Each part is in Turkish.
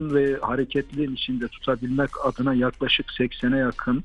ve hareketliğin içinde tutabilmek adına yaklaşık 80'e yakın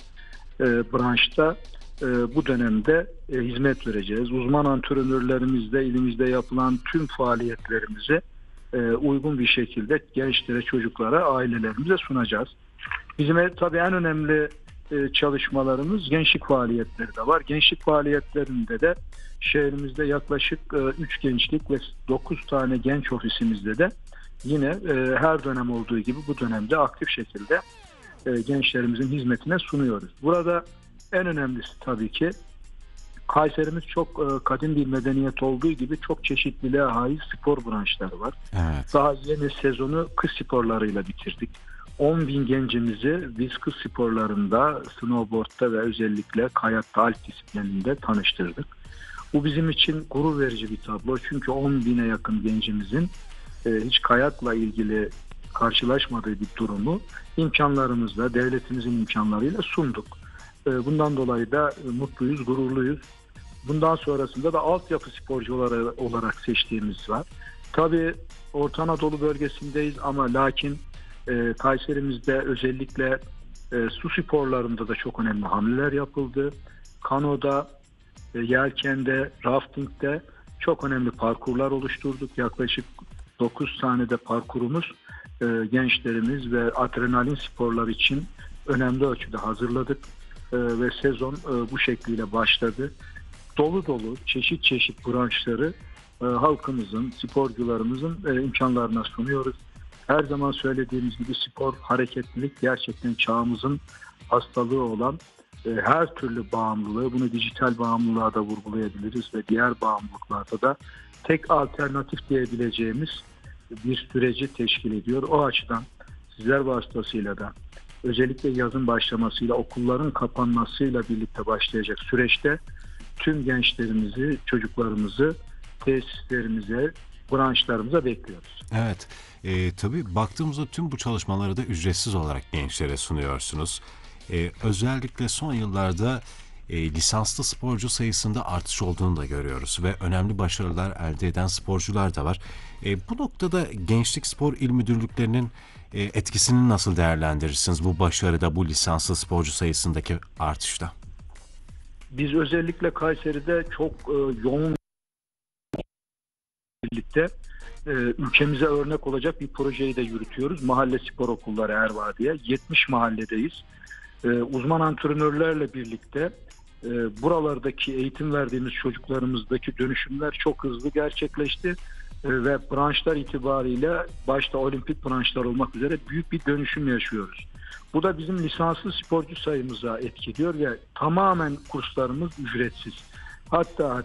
branşta bu dönemde hizmet vereceğiz. Uzman antrenörlerimizle ilimizde yapılan tüm faaliyetlerimizi uygun bir şekilde gençlere, çocuklara, ailelerimize sunacağız. Bizim tabii en önemli çalışmalarımız gençlik faaliyetleri de var. Gençlik faaliyetlerinde de şehrimizde yaklaşık 3 gençlik ve 9 tane genç ofisimizde de yine her dönem olduğu gibi bu dönemde aktif şekilde gençlerimizin hizmetine sunuyoruz. Burada en önemlisi tabii ki Kayserimiz çok kadim bir medeniyet olduğu gibi çok çeşitliliğe haiz spor branşları var. Evet. Daha yeni sezonu kış sporlarıyla bitirdik. 10.000 gencimizi biz kış sporlarında, snowboard'da ve özellikle kayakta, alp disiplininde tanıştırdık. Bu bizim için gurur verici bir tablo. Çünkü 10.000'e yakın gencimizin hiç kayakla ilgili karşılaşmadığı bir durumu imkanlarımızla, devletimizin imkanlarıyla sunduk. Bundan dolayı da mutluyuz, gururluyuz. Bundan sonrasında da altyapı sporcuları olarak seçtiğimiz var. Tabii Orta Anadolu bölgesindeyiz ama lakin Kayserimizde özellikle su sporlarında da çok önemli hamleler yapıldı. Kanoda, yelkende, raftingde çok önemli parkurlar oluşturduk. Yaklaşık 9 tane de parkurumuz gençlerimiz ve adrenalin sporlar için önemli ölçüde hazırladık. Ve sezon bu şekliyle başladı. Dolu dolu çeşit çeşit branşları halkımızın, sporcularımızın imkanlarına sunuyoruz. Her zaman söylediğimiz gibi spor, hareketlilik gerçekten çağımızın hastalığı olan her türlü bağımlılığı, bunu dijital bağımlılığa da vurgulayabiliriz ve diğer bağımlılıklarda da tek alternatif diyebileceğimiz bir süreci teşkil ediyor. O açıdan sizler vasıtasıyla da özellikle yazın başlamasıyla, okulların kapanmasıyla birlikte başlayacak süreçte tüm gençlerimizi, çocuklarımızı tesislerimize, branşlarımıza bekliyoruz. Evet, tabii baktığımızda tüm bu çalışmaları da ücretsiz olarak gençlere sunuyorsunuz. Özellikle son yıllarda lisanslı sporcu sayısında artış olduğunu da görüyoruz ve önemli başarılar elde eden sporcular da var. Bu noktada Gençlik Spor İl Müdürlüklerinin etkisini nasıl değerlendirirsiniz bu başarıda, bu lisanslı sporcu sayısındaki artışta? Biz özellikle Kayseri'de çok yoğun birlikte ülkemize örnek olacak bir projeyi de yürütüyoruz. Mahalle spor okulları Erva diye. 70 mahalledeyiz. Uzman antrenörlerle birlikte buralardaki eğitim verdiğimiz çocuklarımızdaki dönüşümler çok hızlı gerçekleşti. Ve branşlar itibariyle başta olimpik branşlar olmak üzere büyük bir dönüşüm yaşıyoruz. Bu da bizim lisanslı sporcu sayımıza etkiliyor ve tamamen kurslarımız ücretsiz. Hatta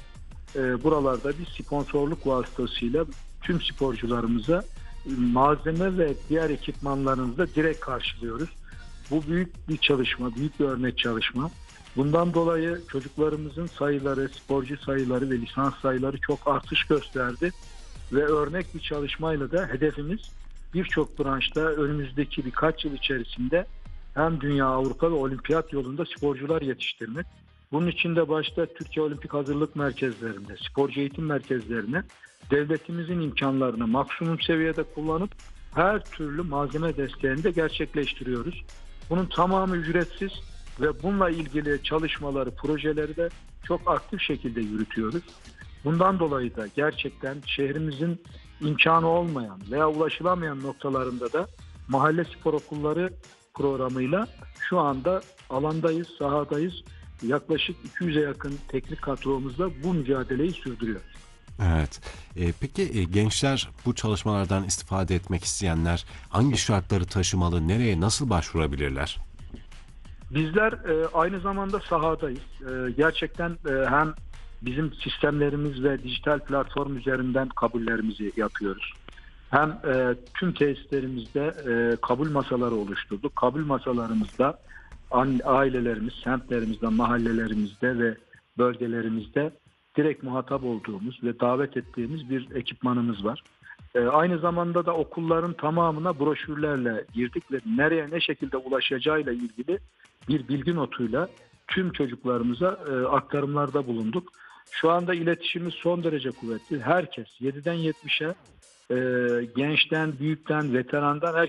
buralarda bir sponsorluk vasıtasıyla tüm sporcularımıza malzeme ve diğer ekipmanlarımızı da direkt karşılıyoruz. Bu büyük bir çalışma, büyük bir örnek çalışma. Bundan dolayı çocuklarımızın sayıları, sporcu sayıları ve lisans sayıları çok artış gösterdi. Ve örnek bir çalışmayla da hedefimiz birçok branşta önümüzdeki birkaç yıl içerisinde hem dünya, Avrupa ve olimpiyat yolunda sporcular yetiştirmek. Bunun için de başta Türkiye Olimpik Hazırlık Merkezlerinde, sporcu eğitim merkezlerine devletimizin imkanlarını maksimum seviyede kullanıp her türlü malzeme desteğini de gerçekleştiriyoruz. Bunun tamamı ücretsiz ve bununla ilgili çalışmaları, projeleri de çok aktif şekilde yürütüyoruz. Bundan dolayı da gerçekten şehrimizin imkanı olmayan veya ulaşılamayan noktalarında da mahalle spor okulları programıyla şu anda alandayız, sahadayız. Yaklaşık 200'e yakın teknik kadromuzla bu mücadeleyi sürdürüyoruz. Evet. Peki gençler bu çalışmalardan istifade etmek isteyenler hangi şartları taşımalı, nereye, nasıl başvurabilirler? Bizler aynı zamanda sahadayız. Gerçekten hem bizim sistemlerimiz ve dijital platform üzerinden kabullerimizi yapıyoruz. Hem tüm tesislerimizde kabul masaları oluşturduk. Kabul masalarımızda ailelerimiz, semtlerimizde, mahallelerimizde ve bölgelerimizde direkt muhatap olduğumuz ve davet ettiğimiz bir ekipmanımız var. Aynı zamanda da okulların tamamına broşürlerle girdik ve nereye ne şekilde ulaşacağıyla ilgili bir bilgi notuyla tüm çocuklarımıza aktarımlarda bulunduk. Şu anda iletişimimiz son derece kuvvetli. Herkes 7'den 70'e gençten, büyükten, veterandan